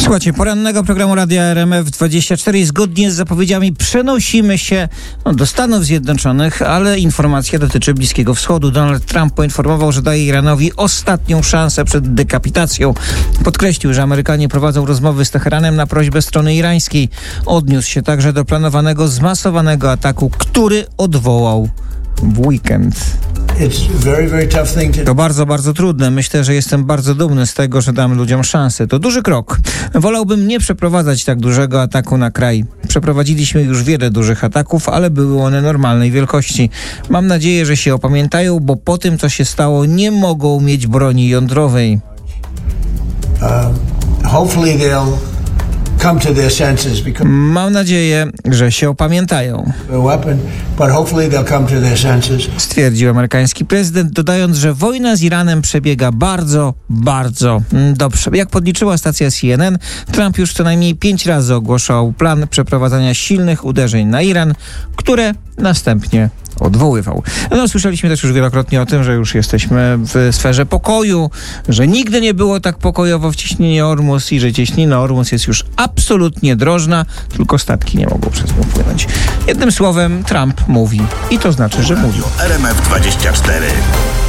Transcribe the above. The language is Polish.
Słuchajcie, porannego programu Radia RMF24 zgodnie z zapowiedziami przenosimy się do Stanów Zjednoczonych, ale informacja dotyczy Bliskiego Wschodu. Donald Trump poinformował, że daje Iranowi ostatnią szansę przed dekapitacją. Podkreślił, że Amerykanie prowadzą rozmowy z Teheranem na prośbę strony irańskiej. Odniósł się także do planowanego zmasowanego ataku, który odwołał w weekend. To bardzo, bardzo trudne. Myślę, że jestem bardzo dumny z tego, że dam ludziom szansę. To duży krok. Wolałbym nie przeprowadzać tak dużego ataku na kraj. Przeprowadziliśmy już wiele dużych ataków, ale były one normalnej wielkości. Mam nadzieję, że się opamiętają, bo po tym, co się stało, nie mogą mieć broni jądrowej. Mam nadzieję, że się opamiętają, stwierdził amerykański prezydent, dodając, że wojna z Iranem przebiega bardzo, bardzo dobrze. Jak podliczyła stacja CNN, Trump już co najmniej 5 razy ogłaszał plan przeprowadzania silnych uderzeń na Iran, które następnie odwoływał. Słyszeliśmy też już wielokrotnie o tym, że już jesteśmy w sferze pokoju, że nigdy nie było tak pokojowo w cieśninie Ormus i że cieśnina Ormus jest już absolutnie drożna, tylko statki nie mogą przez nią płynąć. Jednym słowem, Trump mówi i to znaczy, że mówi. RMF24.